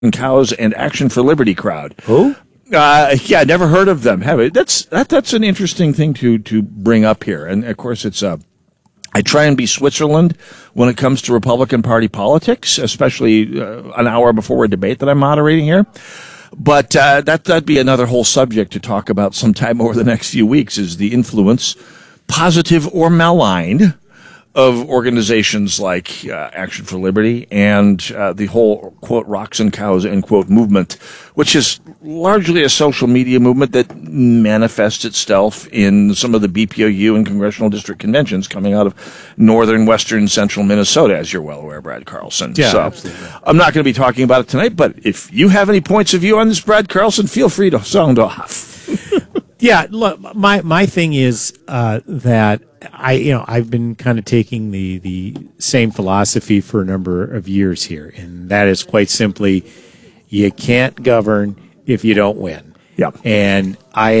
Cows and Action for Liberty crowd. Who? Yeah, never heard of them. Have it? That's an interesting thing to bring up here. And of course, it's I try and be Switzerland when it comes to Republican Party politics, especially an hour before a debate that I'm moderating here. But that'd be another whole subject to talk about sometime over the next few weeks, is the influence, positive or malign, of organizations like Action for Liberty and the whole, quote, rocks and cows, end quote, movement, which is largely a social media movement that manifests itself in some of the BPOU and congressional district conventions coming out of northern, western, central Minnesota, as you're well aware, Brad Carlson. Yeah, so absolutely. I'm not going to be talking about it tonight, but if you have any points of view on this, Brad Carlson, feel free to sound off. Yeah, look, my thing is that I've been kind of taking the same philosophy for a number of years here, and that is quite simply, you can't govern if you don't win. Yep. And I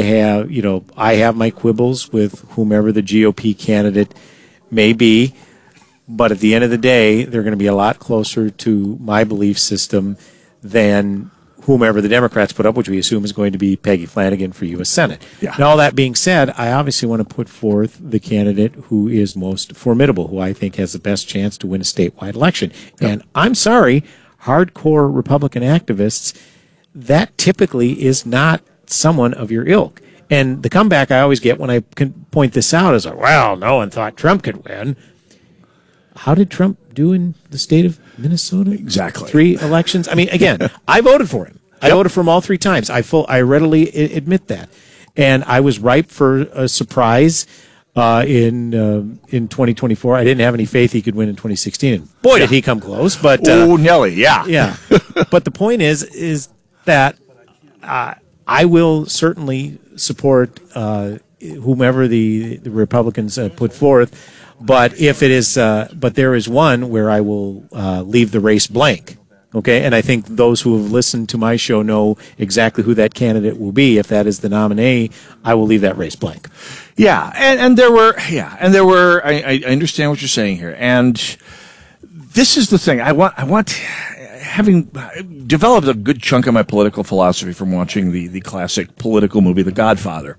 have my quibbles with whomever the GOP candidate may be, but at the end of the day, they're going to be a lot closer to my belief system than whomever the Democrats put up, which we assume is going to be Peggy Flanagan for U.S. Senate. Yeah. Now, all that being said, I obviously want to put forth the candidate who is most formidable, who I think has the best chance to win a statewide election. Yep. And I'm sorry, hardcore Republican activists, that typically is not someone of your ilk. And the comeback I always get when I can point this out is, well, no one thought Trump could win. How did Trump do in the state of Minnesota? Exactly. 3 elections. I mean, again, I voted for him. I voted for him all 3 times. I readily admit that. And I was ripe for a surprise in 2024. I didn't have any faith he could win in 2016. And boy, did he come close. But Nelly, yeah. Yeah. But the point is that I will certainly support whomever the Republicans put forth. But but there is one where I will leave the race blank. Okay, and I think those who have listened to my show know exactly who that candidate will be. If that is the nominee, I will leave that race blank. Yeah, and there were. I understand what you're saying here, and this is the thing. I want, having developed a good chunk of my political philosophy from watching the classic political movie The Godfather.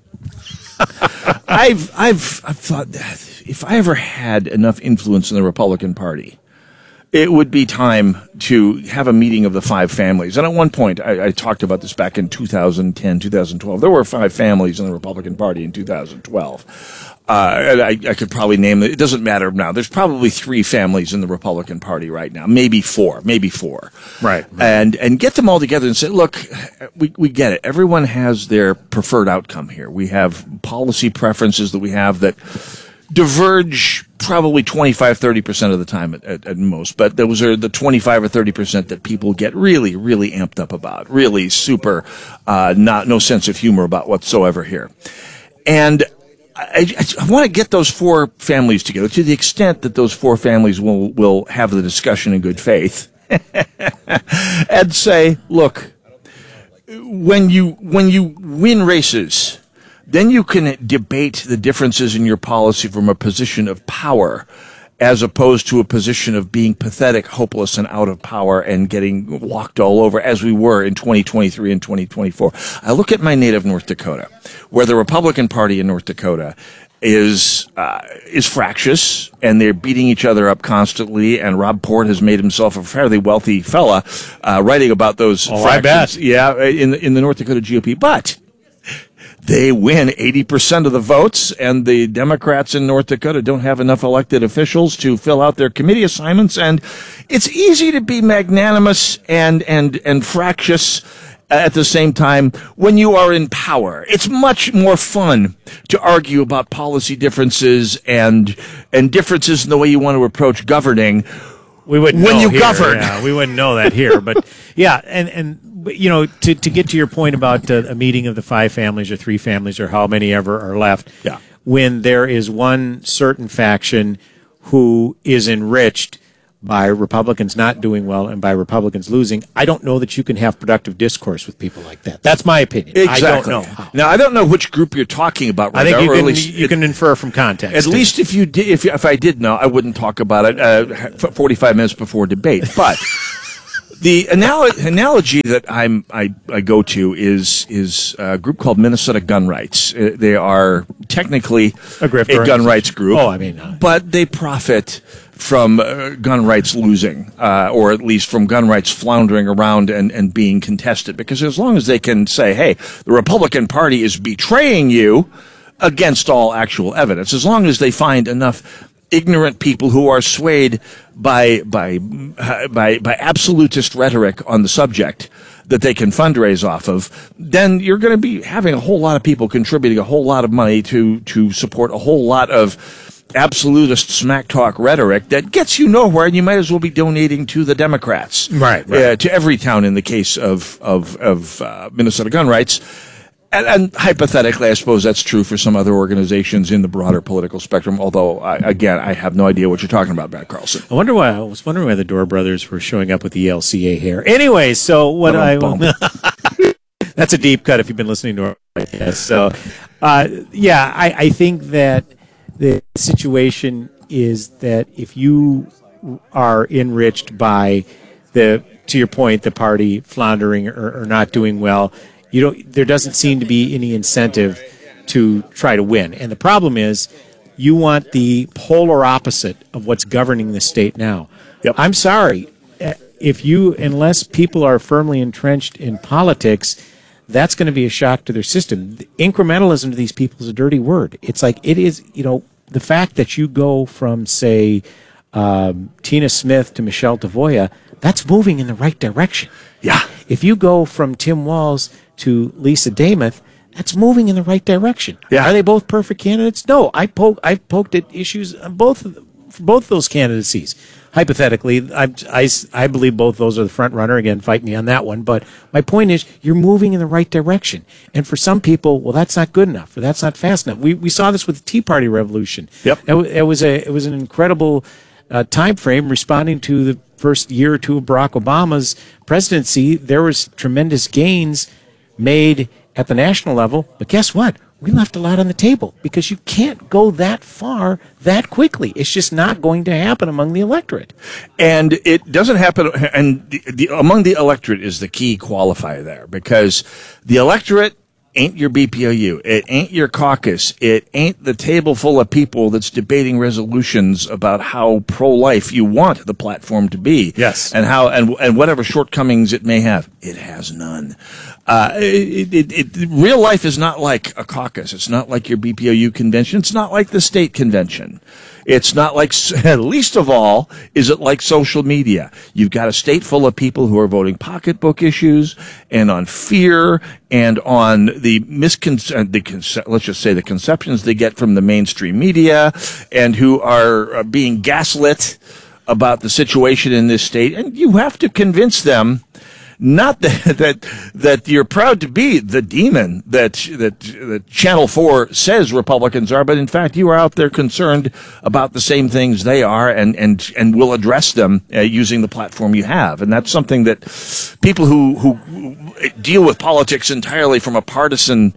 I've thought that if I ever had enough influence in the Republican Party, it would be time to have a meeting of the 5 families. And at one point, I talked about this back in 2010, 2012. There were 5 families in the Republican Party in 2012. And I could probably name them. It doesn't matter now. There's probably 3 families in the Republican Party right now. Maybe 4. Right. And get them all together and say, look, we get it. Everyone has their preferred outcome here. We have policy preferences that we have that diverge probably 25-30% of the time at most, but those are the 25 or 30% that people get really, really amped up about, really super, no sense of humor about whatsoever here. And I want to get those 4 families together to the extent that those 4 families will have the discussion in good faith and say, look, when you win races, then you can debate the differences in your policy from a position of power as opposed to a position of being pathetic, hopeless, and out of power and getting walked all over as we were in 2023 and 2024. I look at my native North Dakota, where the Republican Party in North Dakota is fractious, and they're beating each other up constantly, and Rob Port has made himself a fairly wealthy fella writing about those fractions. I bet. Yeah, in the North Dakota GOP. But they win 80% of the votes, and the Democrats in North Dakota don't have enough elected officials to fill out their committee assignments, and it's easy to be magnanimous and fractious at the same time when you are in power. It's much more fun to argue about policy differences and differences in the way you want to approach governing. We wouldn't when know you here. govern. Yeah, we wouldn't know that here, but yeah, and you know, to get to your point about a meeting of the 5 families or 3 families or how many ever are left, yeah, when there is one certain faction who is enriched by Republicans not doing well and by Republicans losing, I don't know that you can have productive discourse with people like that. That's my opinion. Exactly. I don't know how. Now, I don't know which group you're talking about right I think now. you can infer from context. At least if you did, if I did know, I wouldn't talk about it 45 minutes before debate. But The analogy that I go to is a group called Minnesota Gun Rights. They are technically a gun rights group. But they profit from gun rights losing, or at least from gun rights floundering around and being contested. Because as long as they can say, hey, the Republican Party is betraying you against all actual evidence, as long as they find enough ignorant people who are swayed by absolutist rhetoric on the subject that they can fundraise off of, then you're going to be having a whole lot of people contributing a whole lot of money to support a whole lot of absolutist smack talk rhetoric that gets you nowhere, and you might as well be donating to the Democrats, right. To every town in the case of Minnesota Gun Rights. And hypothetically, I suppose that's true for some other organizations in the broader political spectrum, although, I have no idea what you're talking about, Matt Carlson. I was wondering why the Dorr brothers were showing up with the LCA hair. Anyway, so that's a deep cut if you've been listening to our podcast. So, I think that the situation is that if you are enriched by to your point, the party floundering or not doing well, there doesn't seem to be any incentive to try to win. And the problem is you want the polar opposite of what's governing the state now. Yep. I'm sorry. Unless people are firmly entrenched in politics, that's going to be a shock to their system. Incrementalism to these people is a dirty word. It's like it is, the fact that you go from, say, Tina Smith to Michelle Tavoya, that's moving in the right direction. Yeah. If you go from Tim Walz to Lisa Damath, that's moving in the right direction. Yeah. Are they both perfect candidates? No. I've poked at issues on both those candidacies. Hypothetically, I believe both those are the front runner. Again, fight me on that one. But my point is, you're moving in the right direction. And for some people, well, that's not good enough, or that's not fast enough. We saw this with the Tea Party revolution. Yep. It was an incredible time frame responding to the first year or two of Barack Obama's presidency. There was tremendous gains made at the national level, but guess what? We left a lot on the table because you can't go that far that quickly. It's just not going to happen among the electorate. And it doesn't happen, and among the electorate is the key qualifier there, because the electorate ain't your BPOU. It ain't your caucus. It ain't the table full of people that's debating resolutions about how pro-life you want the platform to be. Yes. And how, and whatever shortcomings it may have. It has none. Real life is not like a caucus. It's not like your BPOU convention. It's not like the state convention. It's not like, least of all, is it like social media. You've got a state full of people who are voting pocketbook issues and on fear and on the let's just say the conceptions they get from the mainstream media, and who are being gaslit about the situation in this state. And you have to convince them not that you're proud to be the demon that Channel 4 says Republicans are, but in fact you are out there concerned about the same things they are, and will address them using the platform you have. And that's something that people who deal with politics entirely from a partisan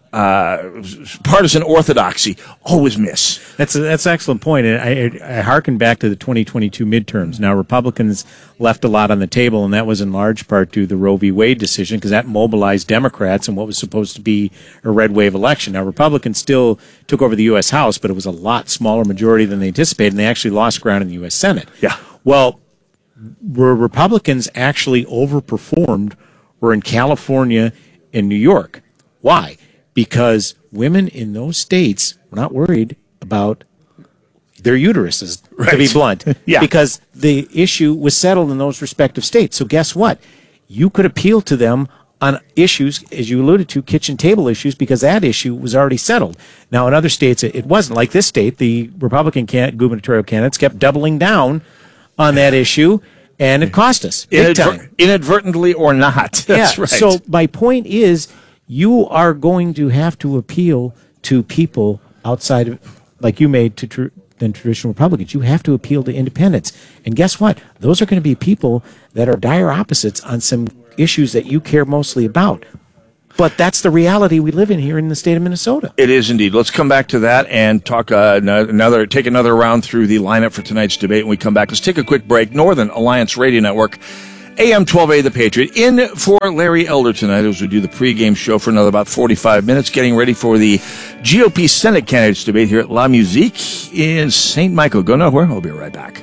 orthodoxy always miss. That's an excellent point. And I hearken back to the 2022 midterms. Now, Republicans left a lot on the table, and that was in large part due to the Roe v. Wade decision, because that mobilized Democrats in what was supposed to be a red wave election. Now, Republicans still took over the U.S. House, but it was a lot smaller majority than they anticipated, and they actually lost ground in the U.S. Senate. Yeah. Well, where Republicans actually overperformed were in California and New York. Why? Because women in those states were not worried about their uteruses, right, to be blunt. Yeah. Because the issue was settled in those respective states. So guess what? You could appeal to them on issues, as you alluded to, kitchen table issues, because that issue was already settled. Now, in other states, it wasn't. Like this state, the Republican gubernatorial candidates kept doubling down on that issue, and it cost us big time. Inadvertently or not. That's right. So my point is, you are going to have to appeal to people outside of, like you made to than traditional Republicans. You have to appeal to independents. And guess what? Those are going to be people that are dire opposites on some issues that you care mostly about. But that's the reality we live in here in the state of Minnesota. It is indeed. Let's come back to that and talk take another round through the lineup for tonight's debate. When we come back, let's take a quick break. Northern Alliance Radio Network. AM 1280, The Patriot. In for Larry Elder tonight as we do the pregame show for another about 45 minutes, getting ready for the GOP Senate candidates debate here at La Musique in St. Michael. Go nowhere. I'll be right back.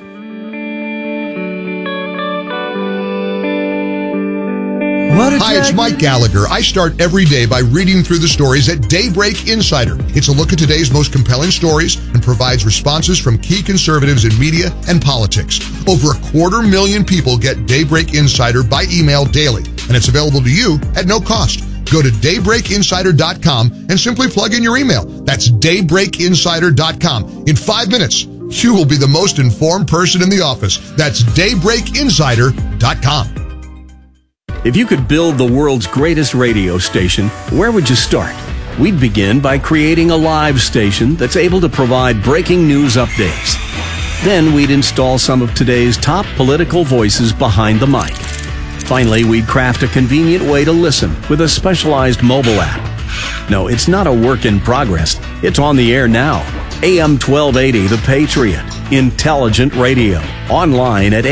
Hi, it's Mike Gallagher. I start every day by reading through the stories at Daybreak Insider. It's a look at today's most compelling stories and provides responses from key conservatives in media and politics. Over 250,000 people get Daybreak Insider by email daily, and it's available to you at no cost. Go to daybreakinsider.com and simply plug in your email. That's daybreakinsider.com. In 5 minutes, you will be the most informed person in the office. That's daybreakinsider.com. If you could build the world's greatest radio station, where would you start? We'd begin by creating a live station that's able to provide breaking news updates. Then we'd install some of today's top political voices behind the mic. Finally, we'd craft a convenient way to listen with a specialized mobile app. No, it's not a work in progress. It's on the air now. AM 1280 The Patriot. Intelligent radio. Online at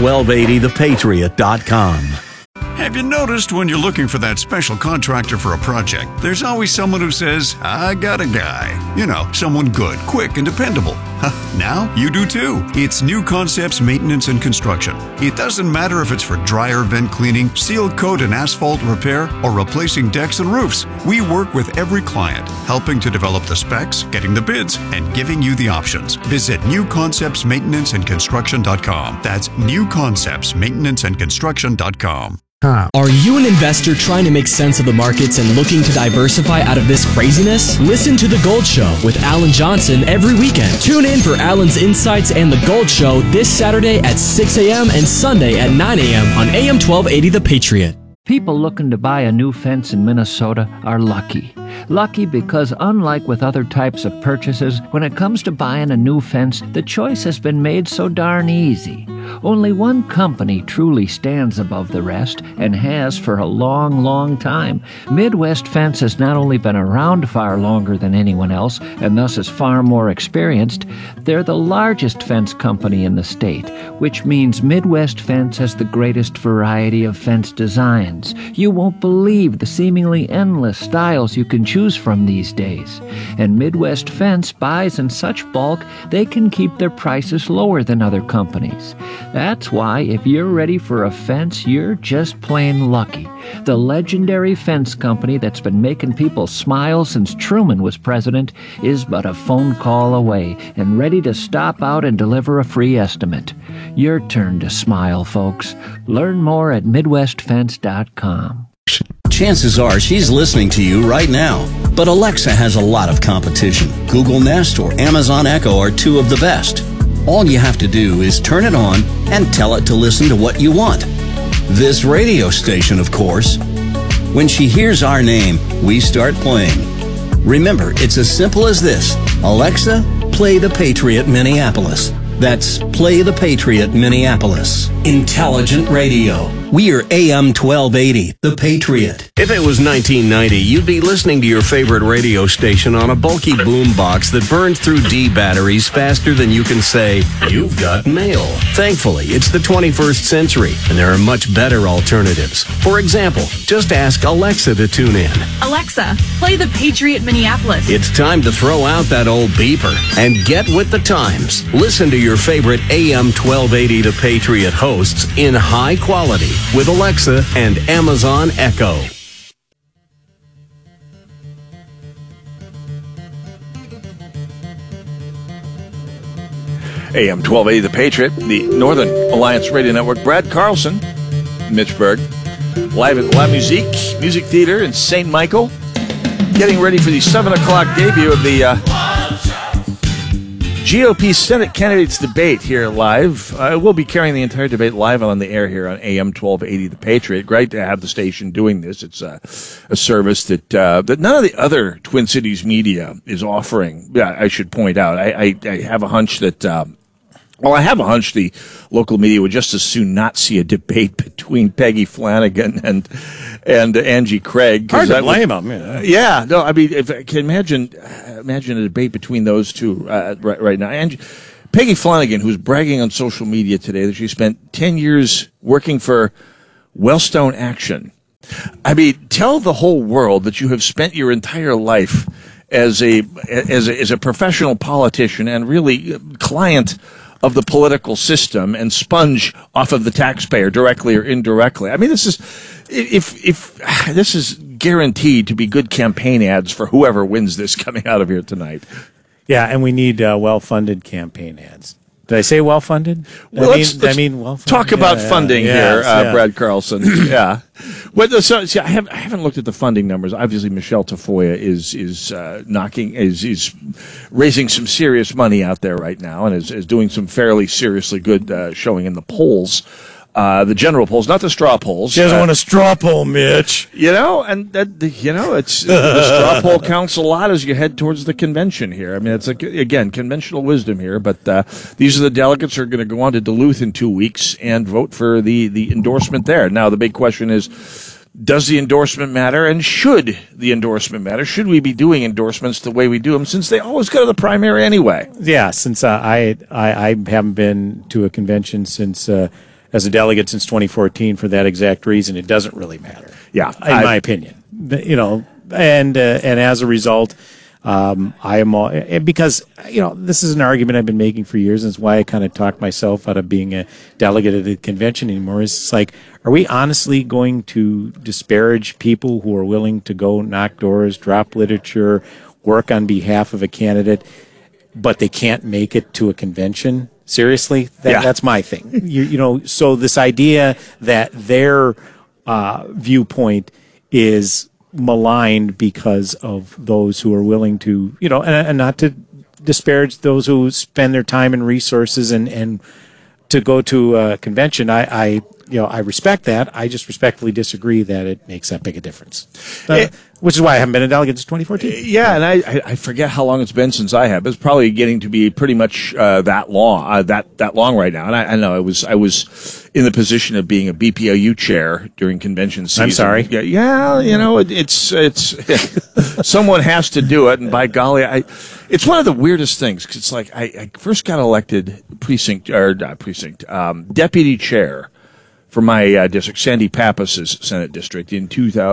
am1280thepatriot.com. Have you noticed when you're looking for that special contractor for a project, there's always someone who says, I got a guy. You know, someone good, quick, and dependable. Now you do too. It's New Concepts Maintenance and Construction. It doesn't matter if it's for dryer vent cleaning, seal coat and asphalt repair, or replacing decks and roofs. We work with every client, helping to develop the specs, getting the bids, and giving you the options. Visit newconceptsmaintenanceandconstruction.com. That's newconceptsmaintenanceandconstruction.com. Are you an investor trying to make sense of the markets and looking to diversify out of this craziness? Listen to The Gold Show with Alan Johnson every weekend. Tune in for Alan's insights and The Gold Show this Saturday at 6 a.m. and Sunday at 9 a.m. on AM 1280 The Patriot. People looking to buy a new fence in Minnesota are lucky. Lucky because unlike with other types of purchases, when it comes to buying a new fence, the choice has been made so darn easy. Only one company truly stands above the rest and has for a long, long time. Midwest Fence has not only been around far longer than anyone else and thus is far more experienced, they're the largest fence company in the state, which means Midwest Fence has the greatest variety of fence designs. You won't believe the seemingly endless styles you can choose from these days. And Midwest Fence buys in such bulk they can keep their prices lower than other companies. That's why if you're ready for a fence, you're just plain lucky. The legendary fence company that's been making people smile since Truman was president is but a phone call away and ready to stop out and deliver a free estimate. Your turn to smile, folks. Learn more at MidwestFence.com. Chances are she's listening to you right now. But Alexa has a lot of competition. Google Nest or Amazon Echo are two of the best. All you have to do is turn it on and tell it to listen to what you want. This radio station, of course. When she hears our name, we start playing. Remember, it's as simple as this. Alexa, play The Patriot Minneapolis. That's Play The Patriot Minneapolis. Intelligent radio. We are AM 1280, The Patriot. If it was 1990, you'd be listening to your favorite radio station on a bulky boombox that burns through D batteries faster than you can say, you've got mail. Thankfully, it's the 21st century, and there are much better alternatives. For example, just ask Alexa to tune in. Alexa, play The Patriot Minneapolis. It's time to throw out that old beeper and get with the times. Listen to your favorite AM 1280 The Patriot hosts in high quality with Alexa and Amazon Echo. AM 1280 The Patriot, the Northern Alliance Radio Network. Brad Carlson, Mitch Berg, live at La Musique Music Theater in St. Michael, getting ready for the 7 o'clock debut of the GOP Senate candidates debate here live. We'll be carrying the entire debate live on the air here on AM 1280 The Patriot. Great to have the station doing this. It's a service that none of the other Twin Cities media is offering. Yeah, I should point out. I have a hunch that I have a hunch the local media would just as soon not see a debate between Peggy Flanagan and Angie Craig. Hard to blame them. Yeah, no, I mean, if I can imagine a debate between those two right now. Peggy Flanagan, who's bragging on social media today that she spent 10 years working for Wellstone Action. I mean, tell the whole world that you have spent your entire life as a professional politician and really client of the political system and sponge off of the taxpayer directly or indirectly. I mean, this is this is guaranteed to be good campaign ads for whoever wins this coming out of here tonight. Yeah, and we need well-funded campaign ads. Did I say well-funded? Well, let's well-funded. Talk about funding here, yeah. Brad Carlson. Yeah. Well, so see, I haven't looked at the funding numbers. Obviously, Michelle Tafoya is raising some serious money out there right now and is doing some fairly seriously good showing in the polls. The general polls, not the straw polls. She doesn't want a straw poll, Mitch. And it's the straw poll counts a lot as you head towards the convention here. I mean, it's again conventional wisdom here, but these are the delegates who are going to go on to Duluth in 2 weeks and vote for the endorsement there. Now, the big question is, does the endorsement matter, and should the endorsement matter? Should we be doing endorsements the way we do them, since they always go to the primary anyway? Yeah, since I haven't been to a convention since. As a delegate since 2014 for that exact reason, it doesn't really matter. Yeah, in my opinion, and as a result, I am all, because this is an argument I've been making for years, and it's why I kind of talked myself out of being a delegate at the convention anymore. It's like, are we honestly going to disparage people who are willing to go knock doors, drop literature, work on behalf of a candidate, but they can't make it to a convention? Seriously, that's my thing. So this idea that their viewpoint is maligned because of those who are willing to, and not to disparage those who spend their time and resources and to go to a convention. I respect that. I just respectfully disagree that it makes that big a difference. Which is why I haven't been a delegate since 2014. Yeah, and I forget how long it's been since I have. It's probably getting to be pretty much that long right now. And I know I was in the position of being a BPOU chair during convention season. I'm sorry. Yeah, it's someone has to do it, and by golly, it's one of the weirdest things. 'Cause it's like I first got elected deputy chair for my district, Sandy Pappas's Senate district, in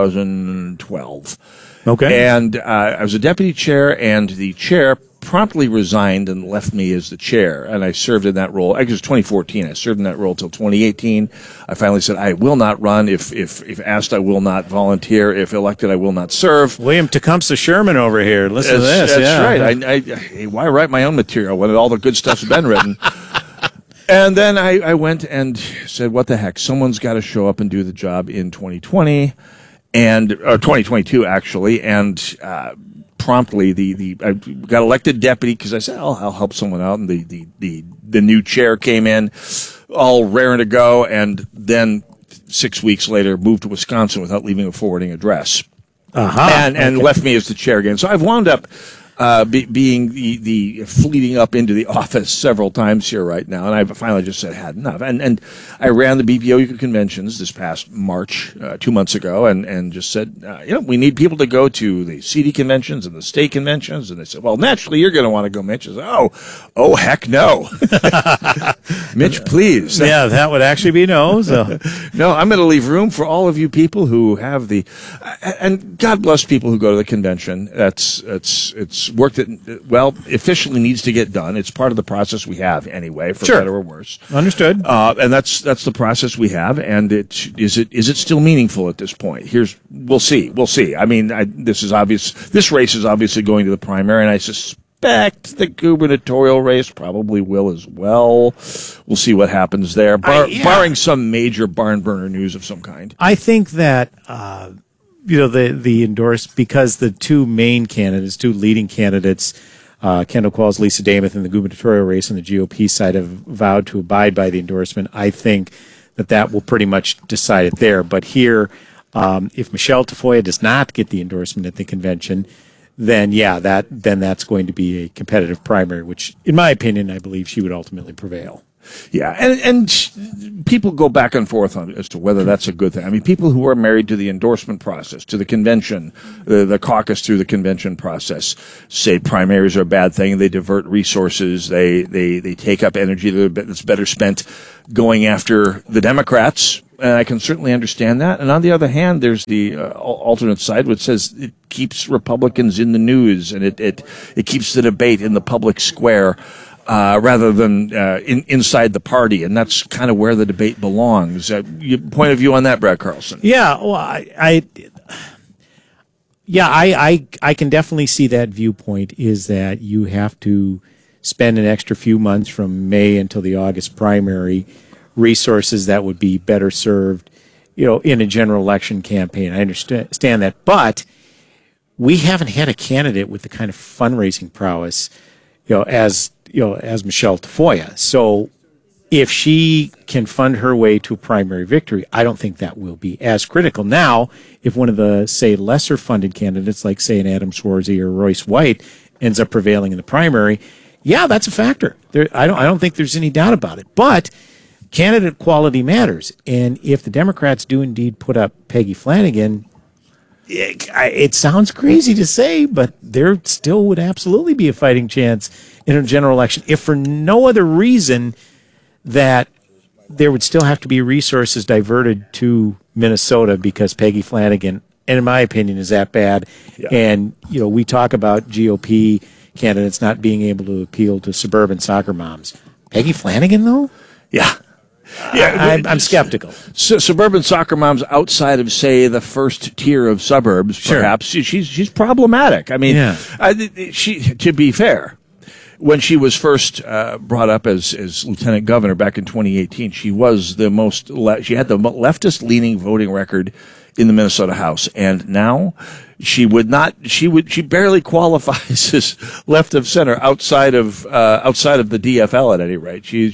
2012. Okay. And I was a deputy chair, and the chair promptly resigned and left me as the chair. And I served in that role. Actually, it was 2014. I served in that role till 2018. I finally said, I will not run. If asked, I will not volunteer. If elected, I will not serve. William Tecumseh Sherman over here. Listen to this. That's right. Why write my own material when all the good stuff's been written? And then I went and said, what the heck? Someone's got to show up and do the job in 2020 or 2022, actually. And promptly, I got elected deputy because I said, I'll help someone out. And the new chair came in, all raring to go. And then 6 weeks later, moved to Wisconsin without leaving a forwarding address. And left me as the chair again. So I've wound up being the fleeting up into the office several times here right now, and I finally just said I had enough. And I ran the BPOU conventions this past March, 2 months ago, and just said, we need people to go to the CD conventions and the state conventions. And they said, well, naturally you're going to want to go, Mitch. I said, oh, heck no. Mitch, please. Yeah, that would actually be no. So. No, I'm going to leave room for all of you people who have and God bless people who go to the convention. It's work that, efficiently needs to get done. It's part of the process we have anyway, for better or worse. Understood. And that's the process we have. And is it still meaningful at this point? We'll see. I mean, this is obvious. This race is obviously going to the primary, and I suspect the gubernatorial race probably will as well. We'll see what happens there, barring some major barn burner news of some kind. I think that, the endorsed, because the two leading candidates, Kendall Qualls, Lisa Damath, in the gubernatorial race on the GOP side have vowed to abide by the endorsement. I think that will pretty much decide it there. But here, if Michelle Tafoya does not get the endorsement at the convention, then that's going to be a competitive primary, which, in my opinion, I believe she would ultimately prevail. Yeah, and people go back and forth on as to whether that's a good thing. I mean, people who are married to the endorsement process, to the convention, the caucus through the convention process, say primaries are a bad thing. They divert resources. They take up energy that's better spent going after the Democrats. And I can certainly understand that. And on the other hand, there's the alternate side, which says it keeps Republicans in the news and it keeps the debate in the public square. Rather than inside the party, and that's kind of where the debate belongs. Point of view on that, Brad Carlson? Yeah, well, I can definitely see that viewpoint. Is that you have to spend an extra few months from May until the August primary, resources that would be better served, in a general election campaign. I understand that, but we haven't had a candidate with the kind of fundraising prowess, as Michelle Tafoya. So if she can fund her way to a primary victory, I don't think that will be as critical. Now, if one of the, say, lesser funded candidates, like, say, an Adam Schwarzy or Royce White, ends up prevailing in the primary, yeah, that's a factor. I don't think there's any doubt about it. But candidate quality matters. And if the Democrats do indeed put up Peggy Flanagan, it sounds crazy to say, but there still would absolutely be a fighting chance in a general election, if for no other reason that there would still have to be resources diverted to Minnesota because Peggy Flanagan, and in my opinion, is that bad. Yeah. And, we talk about GOP candidates not being able to appeal to suburban soccer moms. Peggy Flanagan, though? Yeah. Yeah, I'm skeptical. So, suburban soccer moms outside of, say, the first tier of suburbs, perhaps, she's problematic. I mean, to be fair, when she was first brought up as lieutenant governor back in 2018, she was she had the leftist-leaning voting record in the Minnesota House, and now she barely qualifies as left of center outside of the DFL at any rate. She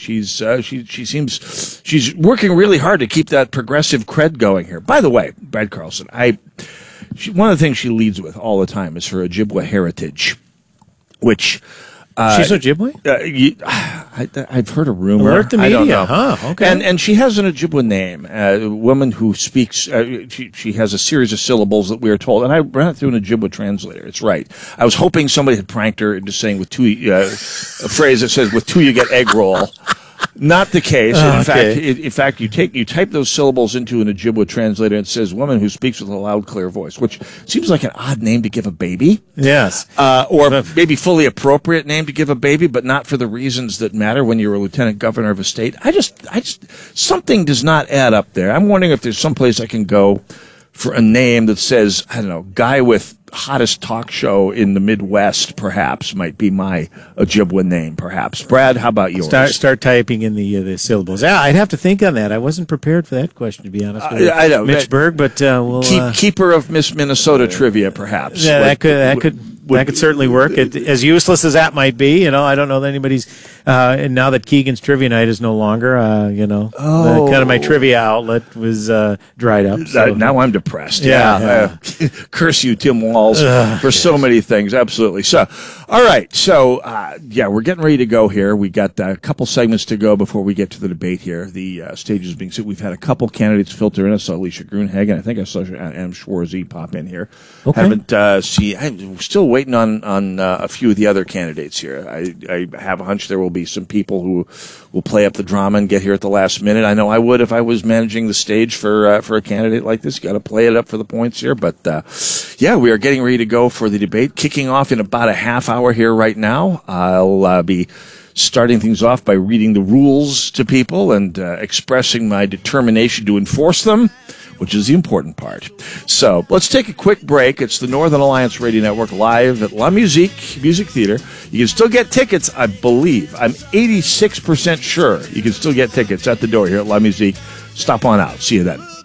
seems she's working really hard to keep that progressive cred going here. By the way, Brad Carlson, one of the things she leads with all the time is her Ojibwa heritage, which. She's Ojibwe? I've heard a rumor. Alert the media. I don't know. Huh, okay. And she has an Ojibwe name, a woman who speaks, she has a series of syllables that we are told, and I ran it through an Ojibwe translator. It's right. I was hoping somebody had pranked her into saying a phrase that says, with two you get egg roll. Not the case. In fact, you type those syllables into an Ojibwe translator and it says "woman who speaks with a loud, clear voice," which seems like an odd name to give a baby. Yes, or maybe fully appropriate name to give a baby, but not for the reasons that matter when you're a lieutenant governor of a state. I just something does not add up there. I'm wondering if there's some place I can go for a name that says, I don't know, guy with hottest talk show in the Midwest, perhaps, might be my Ojibwe name, perhaps. Brad, how about yours? Start typing in the syllables. Yeah, I'd have to think on that. I wasn't prepared for that question, to be honest with you. I know. Mitch Berg, but we'll... Keeper of Miss Minnesota trivia, perhaps. Yeah, that could certainly work. As useless as that might be, I don't know that anybody's... and now that Keegan's Trivia Night is no longer, kind of my trivia outlet was dried up. So. Now I'm depressed. Yeah. Curse you, Tim Walls, for so many things. Absolutely. So, all right. So, we're getting ready to go here. We got a couple segments to go before we get to the debate here. The stage is being set. We've had a couple candidates filter in. I saw Alicia Grunhagen. I think I saw Adam Schwarzy pop in here. Okay. I'm still waiting on a few of the other candidates here. I have a hunch there will be some people who will play up the drama and get here at the last minute. I know I would if I was managing the stage for a candidate like this. You got to play it up for the points here. But we are getting ready to go for the debate, kicking off in about a half hour here right now. I'll be starting things off by reading the rules to people and expressing my determination to enforce them, which is the important part. So let's take a quick break. It's the Northern Alliance Radio Network live at La Musique Music Theater. You can still get tickets, I believe. I'm 86% sure you can still get tickets at the door here at La Musique. Stop on out. See you then.